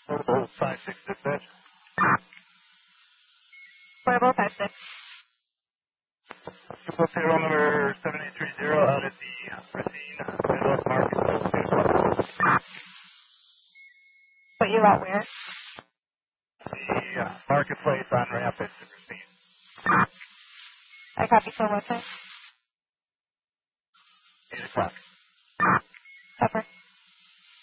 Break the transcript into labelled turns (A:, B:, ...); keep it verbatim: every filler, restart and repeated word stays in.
A: Portable five six dispatch.
B: Portable five six.
A: Triple serial number seven eight three zero out at the Racine Midwest Market.
B: Put you out where?
A: The uh, marketplace on ramp at Racine.
B: I copy, so what time?
A: eight o'clock.